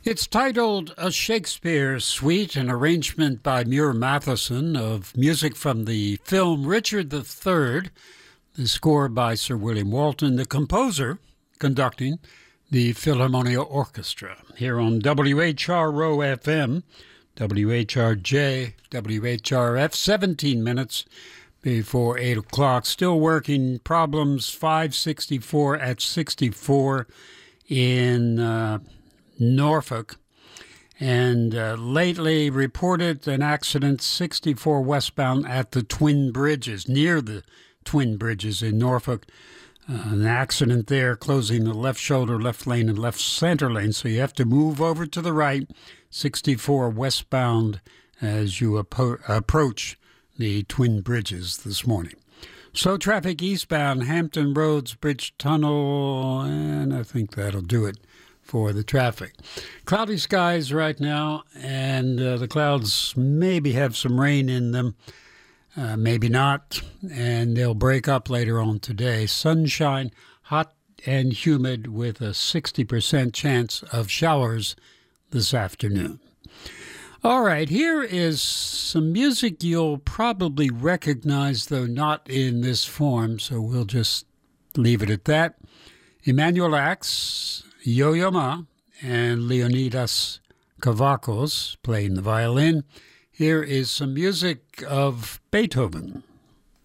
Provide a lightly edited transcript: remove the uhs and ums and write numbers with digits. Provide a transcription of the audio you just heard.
It's titled A Shakespeare Suite, an arrangement by Muir Matheson of music from the film Richard III, the score by Sir William Walton, the composer conducting the Philharmonia Orchestra, here on WHRO FM, WHRJ, WHRF, 17 minutes before 8 o'clock. Still working problems 564 at 64 in Norfolk, and lately reported an accident 64 westbound at the Twin Bridges, near the Twin Bridges in Norfolk. An accident there, closing the left shoulder, left lane, and left center lane, so you have to move over to the right, 64 westbound, as you approach the Twin Bridges this morning. Slow traffic eastbound, Hampton Roads Bridge Tunnel, and I think that'll do it for the traffic. Cloudy skies right now, and the clouds maybe have some rain in them, maybe not, and they'll break up later on today. Sunshine, hot and humid with a 60% chance of showers this afternoon. All right, here is some music you'll probably recognize, though not in this form, so we'll just leave it at that. Emanuel Ax, Yo-Yo Ma, and Leonidas Kavakos playing the violin. Here is some music of Beethoven.